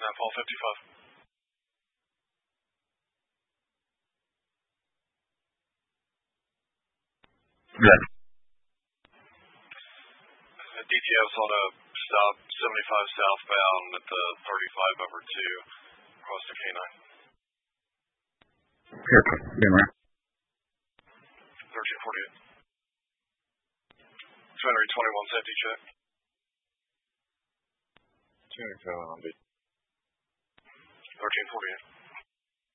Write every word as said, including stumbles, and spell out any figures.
Paul fifty-five. Good. D T F's on a stop seventy-five southbound at the thirty-five over two across the K nine. Here, been around. thirteen forty-eight. two twenty-one safety check. two seven on B. thirteen forty-eight.